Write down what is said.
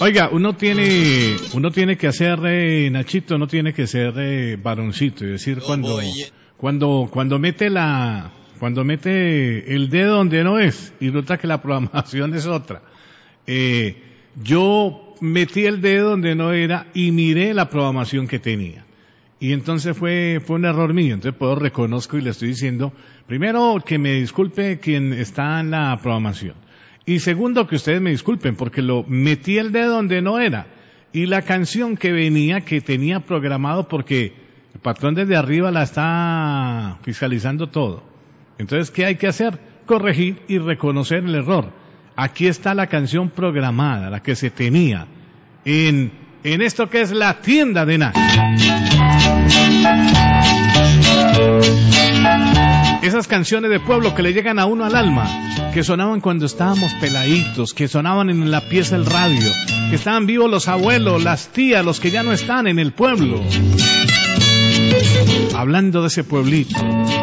Oiga, uno tiene que hacer, Nachito, uno tiene que ser varoncito, es decir, cuando mete el dedo donde no es y resulta que la programación es otra. Yo metí el dedo donde no era y miré la programación que tenía. Y entonces fue un error mío, entonces reconozco y le estoy diciendo, primero que me disculpe quien está en la programación. Y segundo, que ustedes me disculpen porque metí el dedo donde no era. Y la canción que venía, que tenía programado porque el patrón desde arriba la está fiscalizando todo. Entonces, ¿qué hay que hacer? Corregir y reconocer el error. Aquí está la canción programada, la que se tenía en esto que es la tienda de Nach. Esas canciones de pueblo que le llegan a uno al alma, que sonaban cuando estábamos peladitos, que sonaban en la pieza del radio, que estaban vivos los abuelos, las tías, los que ya no están en el pueblo. Hablando de ese pueblito.